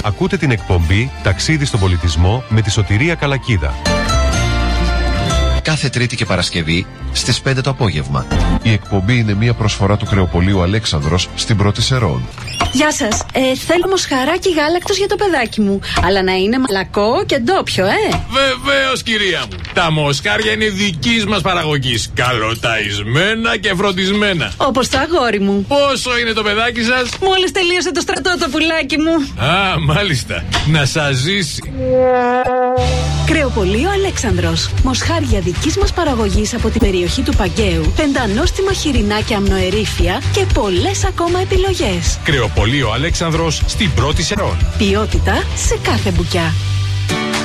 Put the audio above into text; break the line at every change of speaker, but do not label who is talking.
Ακούτε την εκπομπή «Ταξίδι στον πολιτισμό» με τη Σωτηρία Καλακίδα.
Κάθε Τρίτη και Παρασκευή στις 5 το απόγευμα.
Η εκπομπή είναι μια προσφορά του κρεοπωλείου Αλέξανδρος στην Πρώτη Σερών.
Γεια σας. Θέλω μοσχαράκι γάλακτος για το παιδάκι μου. Αλλά να είναι μαλακό και ντόπιο,
Βεβαίως, κυρία μου. Τα μοσχάρια είναι δικής μας παραγωγής. Καλοταϊσμένα και φροντισμένα.
Όπως το αγόρι μου.
Πόσο είναι το παιδάκι σας?
Μόλις τελείωσε το στρατό το πουλάκι μου.
Α, μάλιστα. Να σας ζήσει.
Κρεοπωλείο Αλέξανδρος. Μοσχάρια δικής μας παραγωγής από την περιοχή του Παγκαίου. Πεντανόστιμα χοιρινά και αμνοερήφια και πολλές ακόμα επιλογές.
Κρεοπωλείο Αλέξανδρος στην Πρώτη Σερών.
Ποιότητα σε κάθε μπουκιά.